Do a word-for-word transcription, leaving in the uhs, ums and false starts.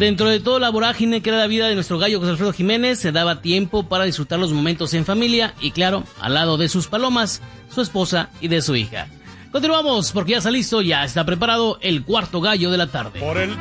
Dentro de toda la vorágine que era la vida de nuestro gallo José Alfredo Jiménez, se daba tiempo para disfrutar los momentos en familia y, claro, al lado de sus palomas, su esposa y de su hija. Continuamos porque ya está listo, ya está preparado el cuarto gallo de la tarde. Por el